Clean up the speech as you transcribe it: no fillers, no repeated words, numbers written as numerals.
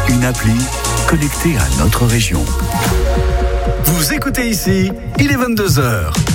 une appli connectée à notre région. Vous écoutez ici, il est 22h.